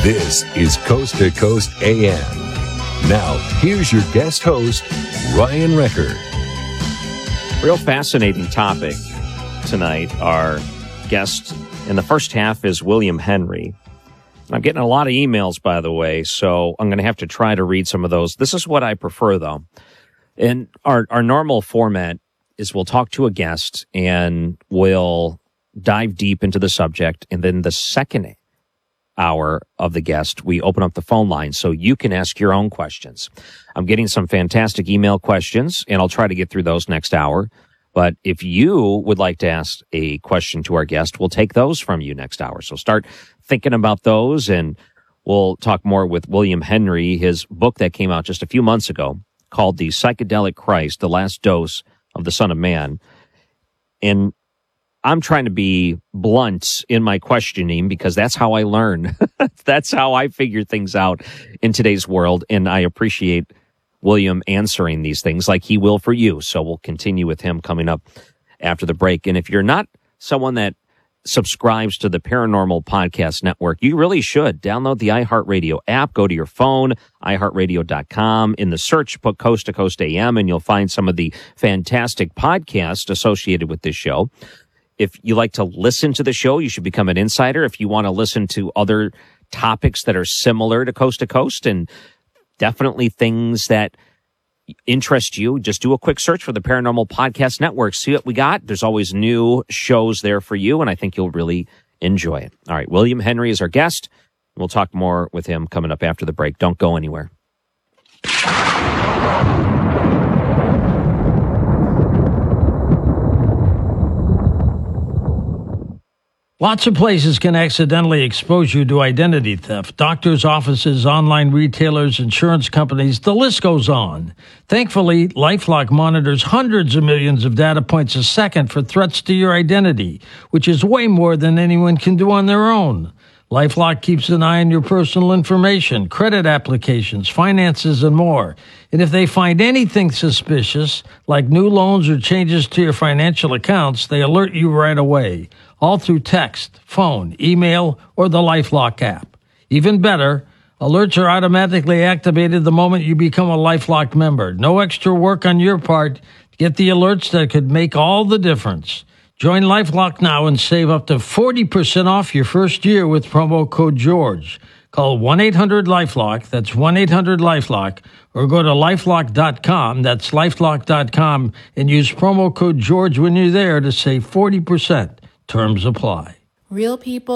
This is Coast to Coast AM. Now, here's your guest host, Ryan Recker. Real fascinating topic tonight. Our guest in the first half is William Henry. I'm getting a lot of emails, by the way, so I'm going to have to try to read some of those. This is what I prefer, though. And our normal format is we'll talk to a guest and we'll dive deep into the subject. And then the second hour of the guest, we open up the phone line so you can ask your own questions. I'm getting some fantastic email questions, and I'll try to get through those next hour. But if you would like to ask a question to our guest, we'll take those from you next hour. So start thinking about those, and we'll talk more with William Henry, his book that came out just a few months ago called The Psychedelic Christ, The Last Dose of the Son of Man. And I'm trying to be blunt in my questioning because that's how I learn. That's how I figure things out in today's world. And I appreciate William answering these things like he will for you. So we'll continue with him coming up after the break. And if you're not someone that subscribes to the Paranormal Podcast Network, you really should download the iHeartRadio app. Go to your phone, iHeartRadio.com. In the search, put Coast to Coast AM, and you'll find some of the fantastic podcasts associated with this show. If you like to listen to the show, you should become an insider. If you want to listen to other topics that are similar to Coast, and definitely things that interest you, just do a quick search for the Paranormal Podcast Network. See what we got. There's always new shows there for you, and I think you'll really enjoy it. All right, William Henry is our guest. We'll talk more with him coming up after the break. Don't go anywhere. Lots of places can accidentally expose you to identity theft. Doctors' offices, online retailers, insurance companies, the list goes on. Thankfully, LifeLock monitors hundreds of millions of data points a second for threats to your identity, which is way more than anyone can do on their own. LifeLock keeps an eye on your personal information, credit applications, finances, and more. And if they find anything suspicious, like new loans or changes to your financial accounts, they alert you right away, all through text, phone, email, or the LifeLock app. Even better, alerts are automatically activated the moment you become a LifeLock member. No extra work on your part. Get the alerts that could make all the difference. Join LifeLock now and save up to 40% off your first year with promo code GEORGE. Call 1-800-LifeLock, that's 1-800-LifeLock, or go to LifeLock.com, that's LifeLock.com, and use promo code GEORGE when you're there to save 40%. Terms apply. Real people